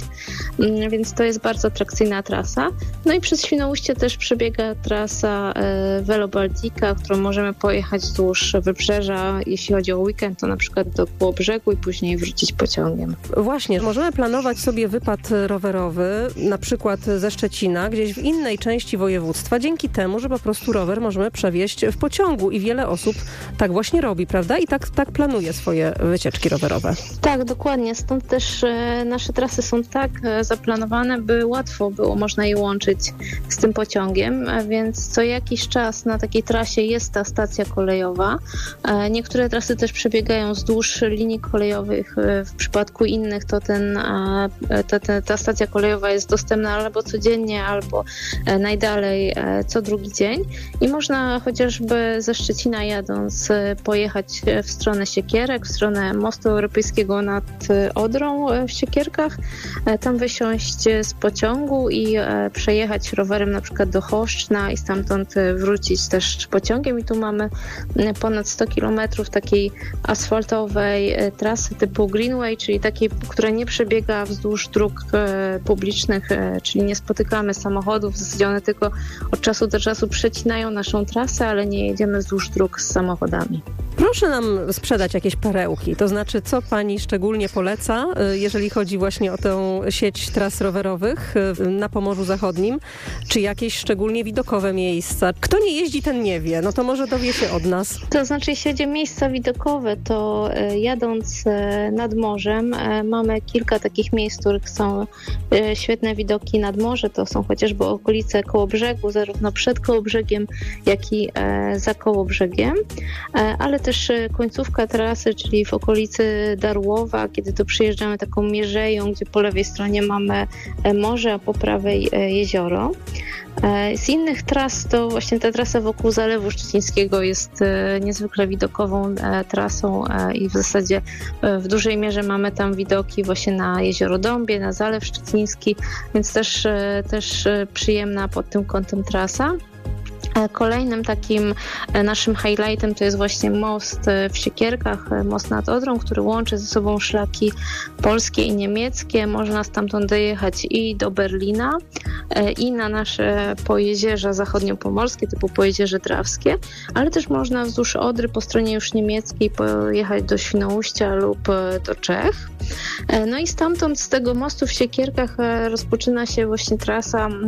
więc to jest bardzo atrakcyjna trasa. No i przez Świnoujście też przebiega trasa Velo Baltica, którą możemy pojechać wzdłuż wybrzeża. Jeśli chodzi o weekend, to na przykład do Kołobrzegu i później wrócić pociągiem. Właśnie, możemy planować sobie wypad rowerowy, na przykład ze Szczecina, gdzieś w innej części województwa, dzięki temu, że po prostu rower możemy przewieźć w pociągu i wiele osób tak właśnie robi, prawda? I tak, tak planuje swoje wycieczki rowerowe. Tak, dokładnie. Stąd też e, nasze trasy są tak e, zaplanowane, by łatwo było można je łączyć z tym pociągiem, e, więc co jakiś czas na takiej trasie jest ta stacja kolejowa. E, niektóre trasy też przebiegają wzdłuż linii kolejowych. E, w przypadku innych to ten, e, ta, ta, ta stacja kolejowa jest dostępna albo codziennie, albo e, najdalej e, co drugi dzień i można chociażby ze Szczecina jadąc e, pojechać w stronę Siekierek, w stronę mostu europejskiego nad Odrą w Siekierkach, tam wysiąść z pociągu i przejechać rowerem na przykład do Choszczna i stamtąd wrócić też pociągiem i tu mamy ponad sto kilometrów takiej asfaltowej trasy typu Greenway, czyli takiej, która nie przebiega wzdłuż dróg publicznych, czyli nie spotykamy samochodów, w zasadzie one tylko od czasu do czasu przecinają naszą trasę, ale nie jedziemy wzdłuż dróg z samochodami. Proszę nam sprzedać jakieś perełki, to znaczy co Pani szczególnie poleca, jeżeli chodzi właśnie o tę sieć tras rowerowych na Pomorzu Zachodnim, czy jakieś szczególnie widokowe miejsca? Kto nie jeździ, ten nie wie, no to może dowie się od nas. To znaczy, jeśli chodzi o miejsca widokowe, to jadąc nad morzem mamy kilka takich miejsc, w których są świetne widoki nad morze, to są chociażby okolice Kołobrzegu, zarówno przed Kołobrzegiem, jak i za Kołobrzegiem, ale też też końcówka trasy, czyli w okolicy Darłowa, kiedy to przyjeżdżamy taką mierzeją, gdzie po lewej stronie mamy morze, a po prawej jezioro. Z innych tras to właśnie ta trasa wokół Zalewu Szczecińskiego jest niezwykle widokową trasą i w zasadzie w dużej mierze mamy tam widoki właśnie na jezioro Dąbie, na Zalew Szczeciński, więc też, też przyjemna pod tym kątem trasa. Kolejnym takim naszym highlightem to jest właśnie most w Siekierkach, most nad Odrą, który łączy ze sobą szlaki polskie i niemieckie. Można stamtąd dojechać i do Berlina, i na nasze pojezierza zachodniopomorskie, typu Pojezierze Drawskie, ale też można wzdłuż Odry po stronie już niemieckiej pojechać do Świnoujścia lub do Czech. No i stamtąd z tego mostu w Siekierkach rozpoczyna się właśnie trasa